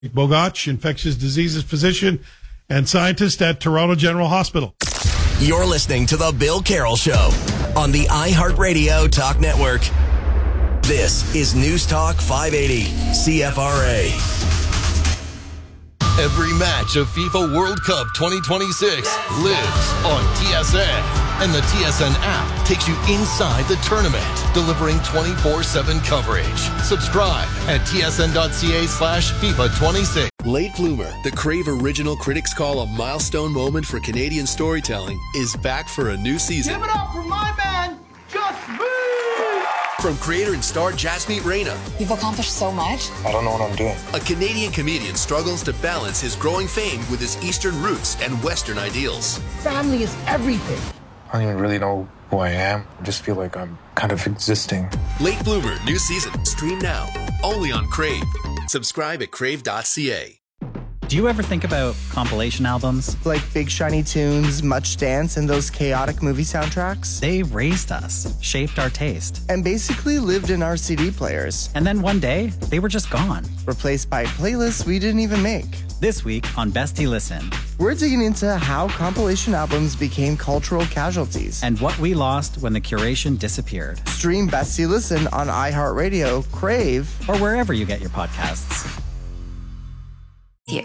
Bogach, infectious diseases physician and scientist at Toronto General Hospital. You're listening to The Bill Carroll Show on the iHeartRadio Talk Network. This is News Talk 580, CFRA. Every match of FIFA World Cup 2026 lives on TSN. And the TSN app takes you inside the tournament, delivering 24/7 coverage. Subscribe at tsn.ca/FIFA26. Late Bloomer, the Crave original critics call a milestone moment for Canadian storytelling, is back for a new season. Give it up for my man, Gus Boo! From creator and star Jasmeet Reina. You've accomplished so much. I don't know what I'm doing. A Canadian comedian struggles to balance his growing fame with his Eastern roots and Western ideals. Family is everything. I don't even really know who I am. I just feel like I'm kind of existing. Late Bloomer, new season. Stream now. Only on Crave. Subscribe at crave.ca. Do you ever think about compilation albums? Like Big Shiny Tunes, Much Dance, and those chaotic movie soundtracks? They raised us, shaped our taste, and basically lived in our CD players. And then one day, they were just gone. Replaced by playlists we didn't even make. This week on Bestie Listen, we're digging into how compilation albums became cultural casualties. And what we lost when the curation disappeared. Stream Bestie Listen on iHeartRadio, Crave, or wherever you get your podcasts. You.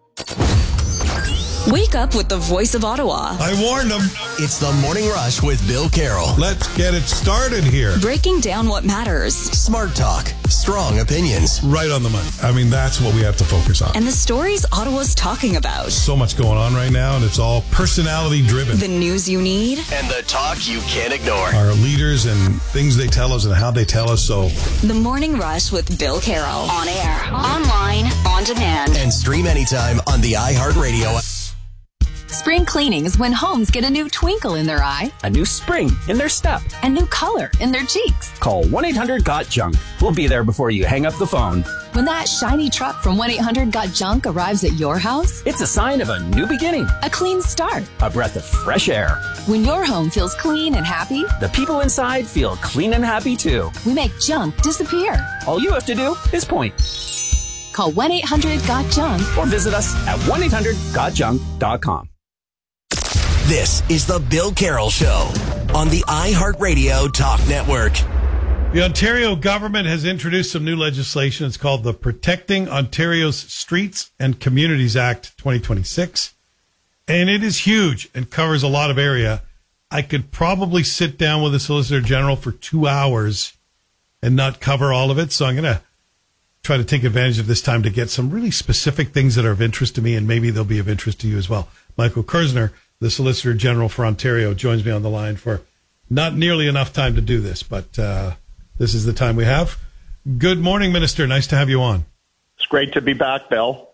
Wake up with the voice of Ottawa. I warned them. It's the Morning Rush with Bill Carroll. Let's get it started here. Breaking down what matters. Smart talk, strong opinions. Right on the money. I mean, that's what we have to focus on. And the stories Ottawa's talking about. So much going on right now, and it's all personality driven. The news you need. And the talk you can't ignore. Our leaders and things they tell us and how they tell us so. The Morning Rush with Bill Carroll. On air, online, on demand. And stream anytime on the iHeartRadio app. Spring cleaning is when homes get a new twinkle in their eye, a new spring in their step, a new color in their cheeks. Call 1-800-GOT-JUNK. We'll be there before you hang up the phone. When that shiny truck from 1-800-GOT-JUNK arrives at your house, it's a sign of a new beginning, a clean start, a breath of fresh air. When your home feels clean and happy, the people inside feel clean and happy too. We make junk disappear. All you have to do is point. Call 1-800-GOT-JUNK or visit us at 1-800-GOTJUNK.com. This is the Bill Carroll Show on the iHeartRadio Talk Network. The Ontario government has introduced some new legislation. It's called the Protecting Ontario's Streets and Communities Act 2026. And it is huge and covers a lot of area. I could probably sit down with the Solicitor General for 2 hours and not cover all of it. So I'm going to try to take advantage of this time to get some really specific things that are of interest to me, and maybe they'll be of interest to you as well. Michael Kerzner, the Solicitor General for Ontario, joins me on the line for not nearly enough time to do this, but this is the time we have. Good morning, Minister. Nice to have you on. It's great to be back, Bill.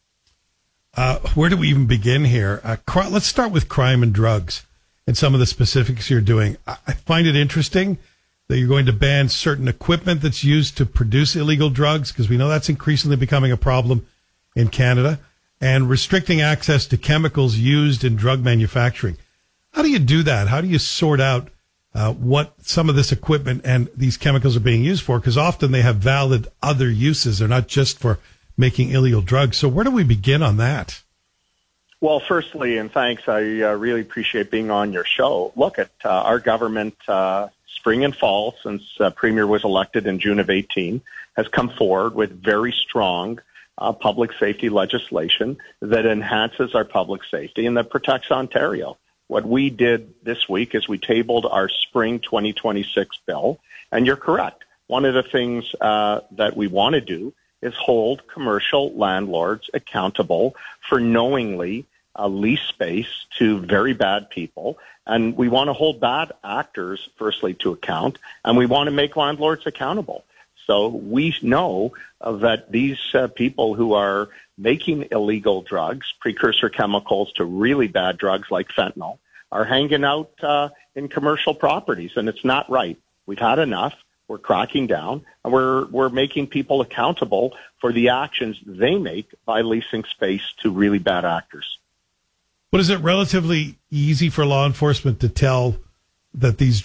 Where do we even begin here? Let's start with crime and drugs and some of the specifics you're doing. I find it interesting that you're going to ban certain equipment that's used to produce illegal drugs, because we know that's increasingly becoming a problem in Canada, and restricting access to chemicals used in drug manufacturing. How do you do that? How do you sort out what some of this equipment and these chemicals are being used for? Because often they have valid other uses. They're not just for making illegal drugs. So where do we begin on that? Well, firstly, and thanks, I really appreciate being on your show. Look at our government, spring and fall, since Premier was elected in June of 18, has come forward with very strong public safety legislation that enhances our public safety and that protects Ontario. What we did this week is we tabled our spring 2026 bill, and you're correct. One of the things that we want to do is hold commercial landlords accountable for knowingly lease space to very bad people. And we want to hold bad actors, firstly, to account, and we want to make landlords accountable. So we know that these people who are making illegal drugs, precursor chemicals to really bad drugs like fentanyl, are hanging out in commercial properties, and it's not right. We've had enough. We're cracking down, and we're making people accountable for the actions they make by leasing space to really bad actors. But is it relatively easy for law enforcement to tell that these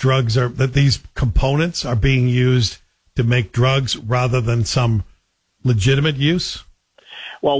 components are being used to make drugs rather than some legitimate use?